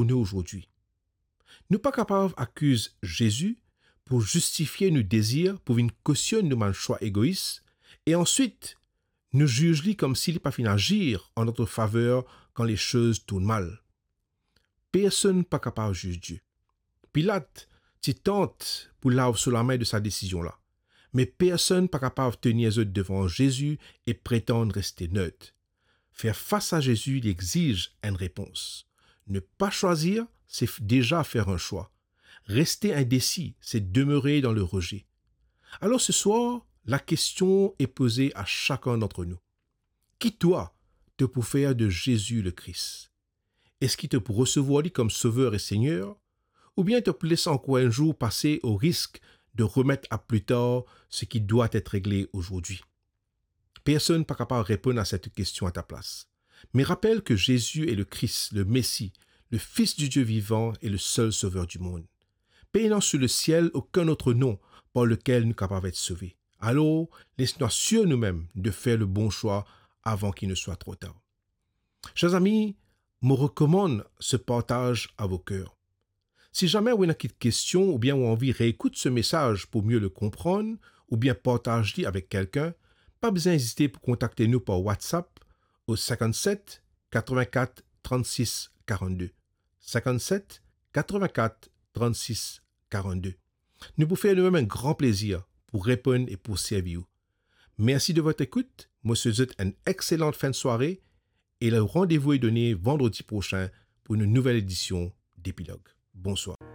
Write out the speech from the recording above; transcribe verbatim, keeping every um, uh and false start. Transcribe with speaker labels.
Speaker 1: nous aujourd'hui. Nous pas capables d'accuser Jésus pour justifier nos désirs, pour une cautionner nos choix égoïstes, et ensuite nous juger comme s'il n'est pas fini d'agir en notre faveur quand les choses tournent mal. Personne n'est pas capable de juger Dieu. Pilate, tu tentes pour laver sur la main de sa décision-là, mais personne n'est pas capable de tenir les autres devant Jésus et prétendre rester neutre. Faire face à Jésus, il exige une réponse. Ne pas choisir, c'est déjà faire un choix. Rester indécis, c'est demeurer dans le rejet. Alors ce soir, la question est posée à chacun d'entre nous. Qui toi te pour faire de Jésus le Christ? Est-ce qu'il te pour recevoir lui comme sauveur et seigneur? Ou bien te laisser encore un jour passer au risque de remettre à plus tard ce qui doit être réglé aujourd'hui? Personne n'est pas capable de répondre à cette question à ta place. Mais rappelle que Jésus est le Christ, le Messie, le Fils du Dieu vivant et le seul sauveur du monde. Payant sur le ciel aucun autre nom par lequel nous sommes capables d'être sauvés. Alors, laisse-nous sur nous-mêmes de faire le bon choix avant qu'il ne soit trop tard. Chers amis, je recommande ce partage à vos cœurs. Si jamais vous avez une question ou bien vous avez envie de réécouter ce message pour mieux le comprendre ou bien partager avec quelqu'un, pas besoin d'hésiter pour contacter nous par WhatsApp au cinquante-sept quatre-vingt-quatre trente-six quarante-deux. cinquante-sept quatre-vingt-quatre trente-six quarante-deux. Nous vous faisons nous-mêmes un grand plaisir pour répondre et pour servir. Merci de votre écoute. Moi, je vous souhaite une excellente fin de soirée et le rendez-vous est donné vendredi prochain pour une nouvelle édition d'Épilogue. Bonsoir.